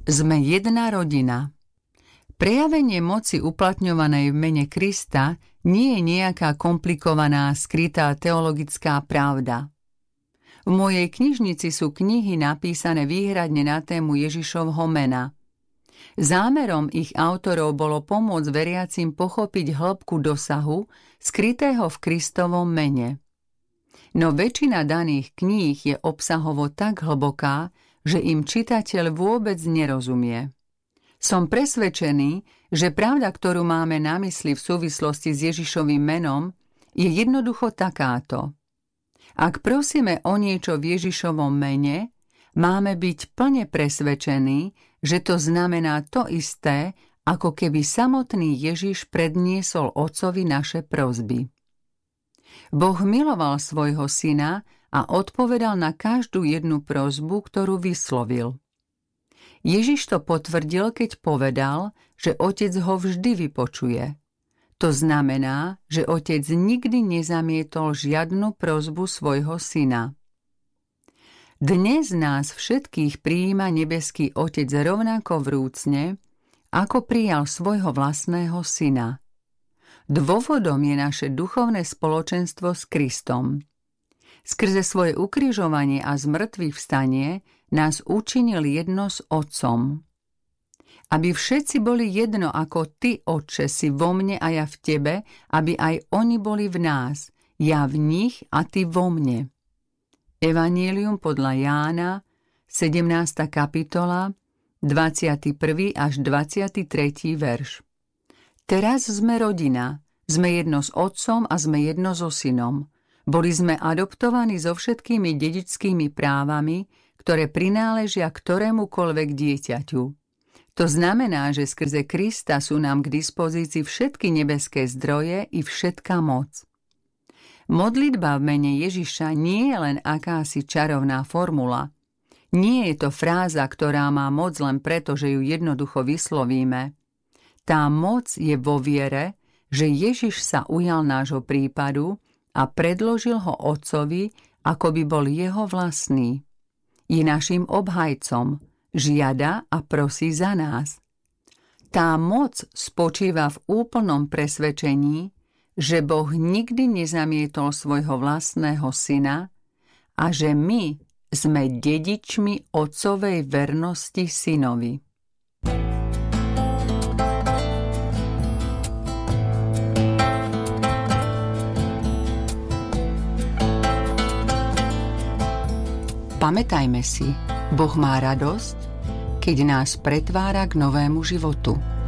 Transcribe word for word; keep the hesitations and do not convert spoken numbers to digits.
Sme jedna rodina. Prejavenie moci uplatňovanej v mene Krista nie je nejaká komplikovaná, skrytá teologická pravda. V mojej knižnici sú knihy napísané výhradne na tému Ježišovho mena. Zámerom ich autorov bolo pomôcť veriacim pochopiť hĺbku dosahu skrytého v Kristovom mene. No väčšina daných kníh je obsahovo tak hlboká, že im čitateľ vôbec nerozumie. Som presvedčený, že pravda, ktorú máme na mysli v súvislosti s Ježišovým menom, je jednoducho takáto. Ak prosíme o niečo v Ježišovom mene, máme byť plne presvedčení, že to znamená to isté, ako keby samotný Ježiš predniesol Otcovi naše prosby. Boh miloval svojho syna a odpovedal na každú jednu prosbu, ktorú vyslovil. Ježiš to potvrdil, keď povedal, že Otec ho vždy vypočuje. To znamená, že Otec nikdy nezamietol žiadnu prosbu svojho syna. Dnes nás všetkých prijíma nebeský Otec rovnako vrúcne, ako prijal svojho vlastného syna. Dôvodom je naše duchovné spoločenstvo s Kristom. Skrze svoje ukrižovanie a zmrtvých vstanie nás učinil jedno s Otcom. Aby všetci boli jedno, ako Ty, Otče, si vo mne a ja v Tebe, aby aj oni boli v nás, ja v nich a Ty vo mne. Evanjelium podľa Jána, sedemnásta kapitola, dvadsiaty prvý až dvadsiaty tretí verš. Teraz sme rodina, sme jedno s Otcom a sme jedno so Synom. Boli sme adoptovaní so všetkými dedičskými právami, ktoré prináležia ktorémukoľvek dieťaťu. To znamená, že skrze Krista sú nám k dispozícii všetky nebeské zdroje i všetká moc. Modlitba v mene Ježiša nie je len akási čarovná formula. Nie je to fráza, ktorá má moc len preto, že ju jednoducho vyslovíme. Tá moc je vo viere, že Ježiš sa ujal nášho prípadu a predložil ho Otcovi, ako by bol jeho vlastný. Je našim obhajcom, žiada a prosí za nás. Tá moc spočíva v úplnom presvedčení, že Boh nikdy nezamietol svojho vlastného syna a že my sme dedičmi Otcovej vernosti synovi. Pamätajme si, Boh má radosť, keď nás pretvára k novému životu.